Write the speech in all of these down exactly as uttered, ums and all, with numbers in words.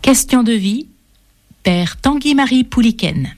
Question de vie, Père Tanguy-Marie Pouliken.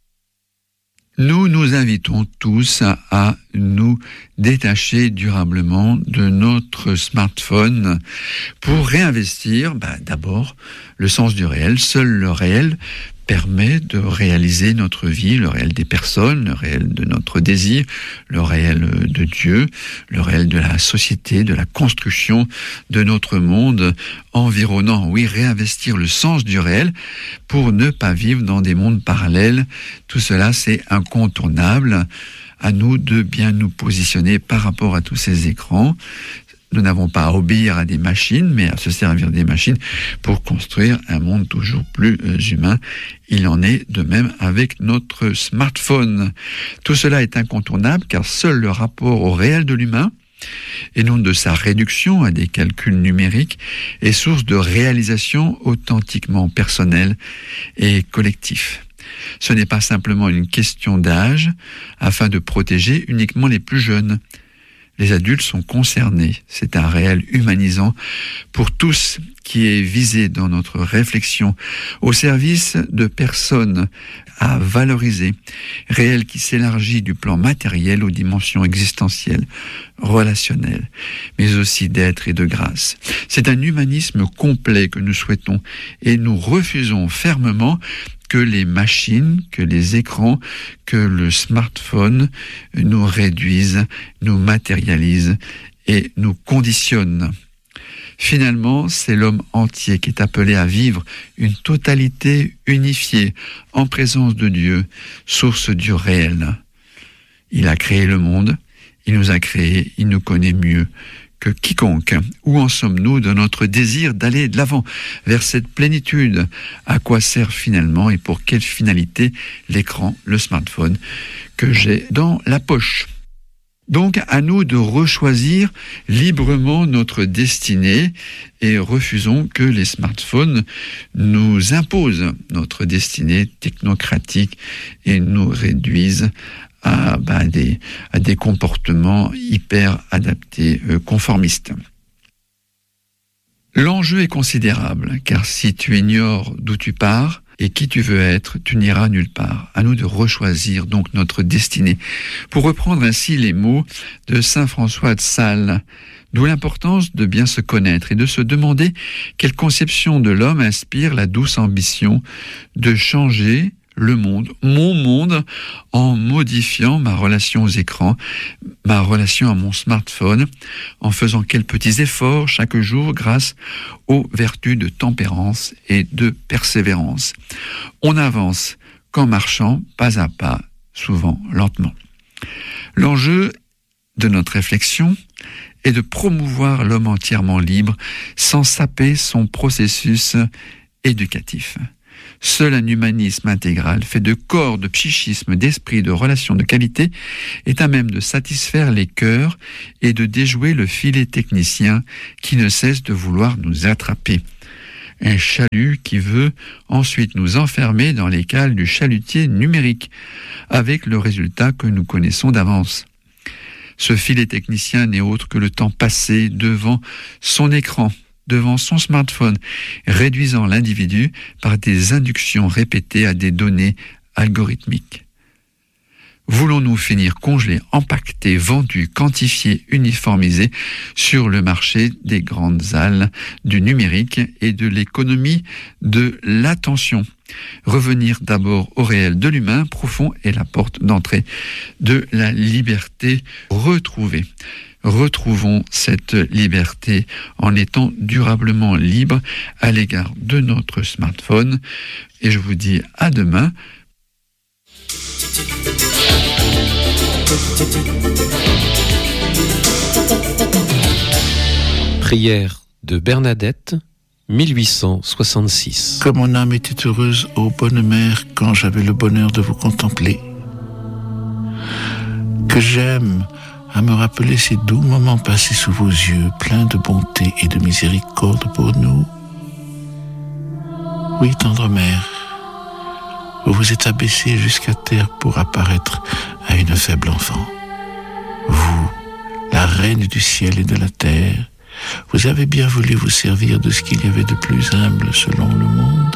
Nous nous invitons tous à, à nous détacher durablement de notre smartphone pour réinvestir bah, d'abord le sens du réel. Seul le réel permet de réaliser notre vie, le réel des personnes, le réel de notre désir, le réel de Dieu, le réel de la société, de la construction de notre monde environnant. Oui, réinvestir le sens du réel pour ne pas vivre dans des mondes parallèles. Tout cela, c'est incontournable. À nous de bien nous positionner par rapport à tous ces écrans. Nous n'avons pas à obéir à des machines, mais à se servir des machines pour construire un monde toujours plus humain. Il en est de même avec notre smartphone. Tout cela est incontournable car seul le rapport au réel de l'humain, et non de sa réduction à des calculs numériques, est source de réalisation authentiquement personnelle et collective. Ce n'est pas simplement une question d'âge afin de protéger uniquement les plus jeunes. Les adultes sont concernés. C'est un réel humanisant pour tous qui est visé dans notre réflexion au service de personnes à valoriser. Réel qui s'élargit du plan matériel aux dimensions existentielles, relationnelles, mais aussi d'être et de grâce. C'est un humanisme complet que nous souhaitons et nous refusons fermement que les machines, que les écrans, que le smartphone nous réduisent, nous matérialisent et nous conditionnent. Finalement, c'est l'homme entier qui est appelé à vivre une totalité unifiée en présence de Dieu, source du réel. Il a créé le monde, il nous a créés, il nous connaît mieux que quiconque. Où en sommes-nous de notre désir d'aller de l'avant vers cette plénitude? À quoi sert finalement et pour quelle finalité l'écran, le smartphone que j'ai dans la poche? Donc, à nous de rechoisir librement notre destinée et refusons que les smartphones nous imposent notre destinée technocratique et nous réduisent à, bah, à, des, à des comportements hyper adaptés, euh, conformistes. L'enjeu est considérable, car si tu ignores d'où tu pars et qui tu veux être, tu n'iras nulle part. À nous de rechoisir donc notre destinée. Pour reprendre ainsi les mots de saint François de Sales, d'où l'importance de bien se connaître et de se demander quelle conception de l'homme inspire la douce ambition de changer le monde, mon monde, en modifiant ma relation aux écrans, ma relation à mon smartphone, en faisant quelques petits efforts chaque jour grâce aux vertus de tempérance et de persévérance. On avance qu'en marchant pas à pas, souvent lentement. L'enjeu de notre réflexion est de promouvoir l'homme entièrement libre sans saper son processus éducatif. Seul un humanisme intégral, fait de corps, de psychisme, d'esprit, de relations de qualité, est à même de satisfaire les cœurs et de déjouer le filet technicien qui ne cesse de vouloir nous attraper. Un chalut qui veut ensuite nous enfermer dans les cales du chalutier numérique, avec le résultat que nous connaissons d'avance. Ce filet technicien n'est autre que le temps passé devant son écran, devant son smartphone, réduisant l'individu par des inductions répétées à des données algorithmiques. Voulons-nous finir congelés, empaquetés, vendus, quantifiés, uniformisés sur le marché des grandes halles du numérique et de l'économie de l'attention? Revenir d'abord au réel de l'humain profond est la porte d'entrée de la liberté retrouvée. Retrouvons cette liberté en étant durablement libres à l'égard de notre smartphone. Et je vous dis à demain. Prière de Bernadette, mille huit cent soixante-six. Que mon âme était heureuse, ô bonne mère, quand j'avais le bonheur de vous contempler. Que j'aime à me rappeler ces doux moments passés sous vos yeux, pleins de bonté et de miséricorde pour nous. Oui, tendre mère, vous vous êtes abaissée jusqu'à terre pour apparaître à une faible enfant. Vous, la reine du ciel et de la terre, vous avez bien voulu vous servir de ce qu'il y avait de plus humble selon le monde.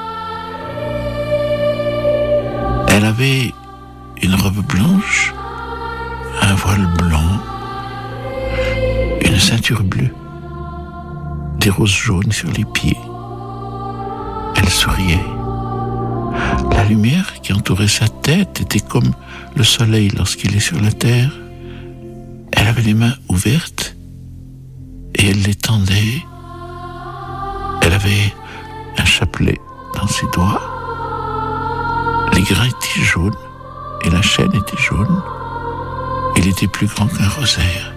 Elle avait une robe blanche, un voile blanc, une ceinture bleue, des roses jaunes sur les pieds. Elle souriait. La lumière qui entourait sa tête était comme le soleil lorsqu'il est sur la terre. Elle avait les mains ouvertes et elle les tendait. Elle avait un chapelet dans ses doigts. Les grains étaient jaunes et la chaîne était jaune. Il était plus grand qu'un rosaire.